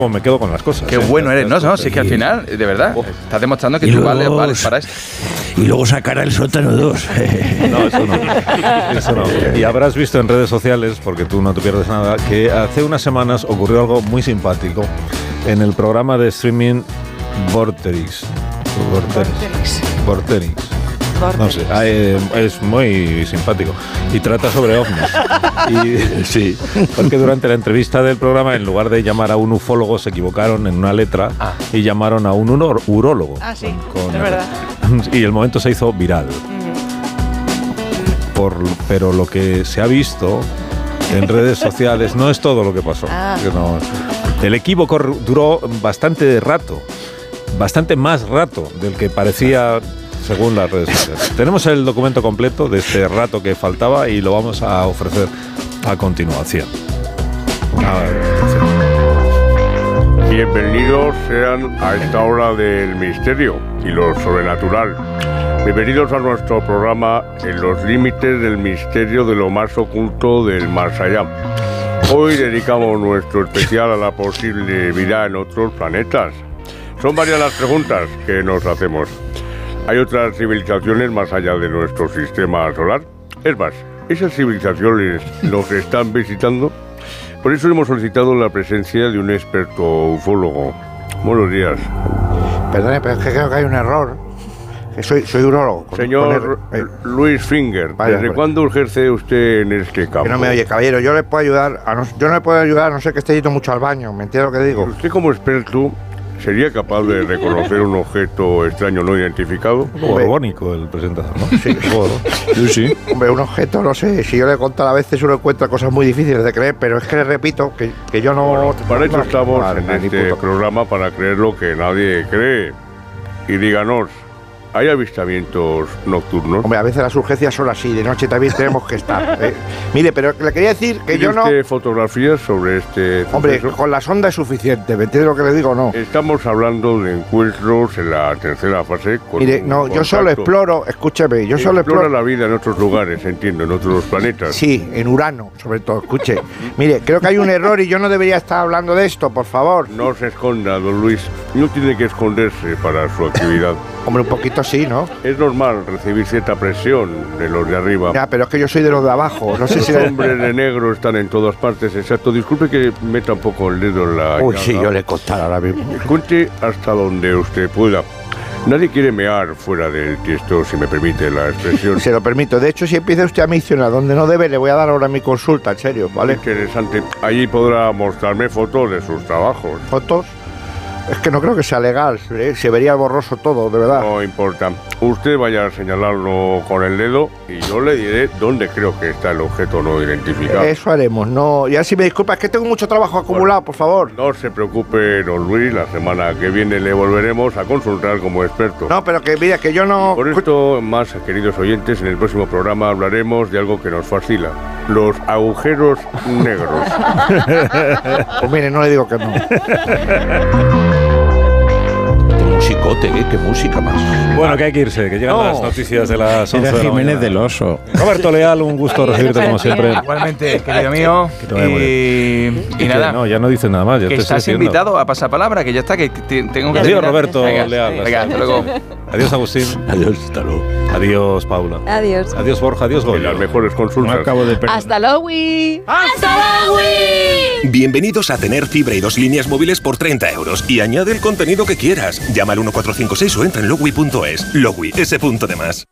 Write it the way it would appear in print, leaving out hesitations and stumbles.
me quedo con las cosas. Qué bueno eres, no, si es que al final, de verdad, estás demostrando que tú vales para esto. Y luego sacará el sótano 2. No, eso no. Y habrás visto en redes sociales, porque tú no te pierdes nada, que hace unas semanas ocurrió algo muy simpático en el programa de streaming Vorterix. No sé, es muy simpático y trata sobre ovnis. Sí, porque durante la entrevista del programa, en lugar de llamar a un ufólogo, se equivocaron en una letra y llamaron a un urólogo. Ah, sí, es verdad. Y el momento se hizo viral. Pero lo que se ha visto en redes sociales no es todo lo que pasó. No, el equívoco duró bastante rato, bastante más rato del que parecía según las redes sociales. Tenemos el documento completo de este rato que faltaba y lo vamos a ofrecer a continuación. Bienvenidos sean a esta hora del misterio y lo sobrenatural. Bienvenidos a nuestro programa En los límites del misterio de lo más oculto del más allá. Hoy dedicamos nuestro especial a la posible vida en otros planetas. Son varias las preguntas que nos hacemos. ¿Hay otras civilizaciones más allá de nuestro sistema solar? Es más, ¿esas civilizaciones nos están visitando? Por eso hemos solicitado la presencia de un experto ufólogo. Buenos días. Perdone, pero es que creo que hay un error. Que soy urólogo. Señor Luis Finger, ¿desde cuándo ejerce usted en este campo? Que no me oye, caballero. Yo le puedo ayudar. Yo no le puedo ayudar a no ser que esté yendo mucho al baño. ¿Me entiende lo que digo? Usted como experto, ¿sería capaz de reconocer un objeto extraño no identificado? Borbónico el presentador, ¿no? Sí. Sí. Hombre, un objeto, no sé. Si yo le he contado a veces uno encuentra cosas muy difíciles de creer, pero es que le repito que yo no... Bueno, para eso estamos en este programa, para creer lo que nadie cree. Y díganos, ¿hay avistamientos nocturnos? Hombre, a veces las urgencias son así, de noche también tenemos que estar. Mire, pero le quería decir que yo no... ¿Tiene fotografías sobre este Hombre, suceso? con la sonda es suficiente, ¿me entiende lo que le digo o no? Estamos hablando de encuentros en la tercera fase. Mire, no, yo solo exploro, escúcheme, yo solo exploro... la vida en otros lugares, entiendo, en otros planetas. Sí, en Urano, sobre todo, escuche. Mire, creo que hay un error y yo no debería estar hablando de esto, por favor. No se esconda, don Luis, no tiene que esconderse para su actividad. Hombre, un poquito sí, ¿no? Es normal recibir cierta presión de los de arriba. Ya, pero es que yo soy de los de abajo. No sé si... Los hombres de negro están en todas partes, exacto. Disculpe que meta un poco el dedo en la... Uy, sí, yo le contara ahora mismo. Cuente hasta donde usted pueda. Nadie quiere mear fuera del tiesto, si me permite la expresión. Se lo permito. De hecho, si empieza usted a mencionar donde no debe, le voy a dar ahora mi consulta, en serio, ¿vale? Interesante. Allí podrá mostrarme fotos de sus trabajos. ¿Fotos? Es que no creo que sea legal, se vería borroso todo, de verdad. No importa. Usted vaya a señalarlo con el dedo y yo le diré dónde creo que está el objeto no identificado. Eso haremos, no. Ya si me disculpa, es que tengo mucho trabajo acumulado, por favor. No se preocupe, don Luis, la semana que viene le volveremos a consultar como experto. No, pero que mira, que yo no... Por esto, más queridos oyentes, en el próximo programa hablaremos de algo que nos fascina. Los agujeros negros. Pues mire, no le digo que no. Musicote, qué música más. Bueno, que hay que irse, que llegan las noticias de las 11 de la Jiménez mañana. del Oso. Roberto Leal, un gusto recibirte como siempre. Igualmente, querido mío. Y nada. No, ya no dices nada más. Ya que te estás estoy diciendo. invitado a pasapalabra, que ya está, que tengo que... Adiós, terminar. Roberto Leal. Venga, hasta luego. Adiós, Agustín. Adiós, hasta luego. Adiós, Paula. Adiós. Adiós, Borja. Adiós, En Goya. las mejores consultas. No acabo de perder. ¡Hasta luego! Bienvenidos a tener fibra y 2 líneas móviles por 30 € y añade el contenido que quieras. Llama al 1456 o entra en logui.es. Logui, ese punto de más.